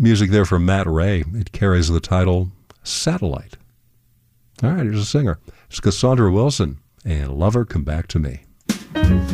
music there from Matt Ray. It carries the title Satellite. All right, here's a singer. It's Cassandra Wilson and Lover Come Back to Me.